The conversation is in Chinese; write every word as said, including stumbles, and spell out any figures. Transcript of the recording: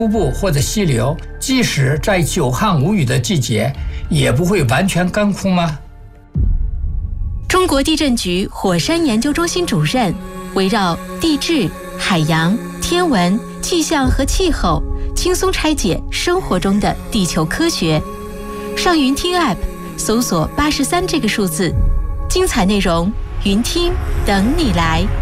瀑布或者溪流，即使在久旱无雨的季节，也不会完全干枯吗？ 中国地震局火山研究中心主任围绕地质、海洋、天文、气象和气候，轻松拆解生活中的地球科学。上云听 App 搜索八十三这个数字，精彩内容，云听等你来。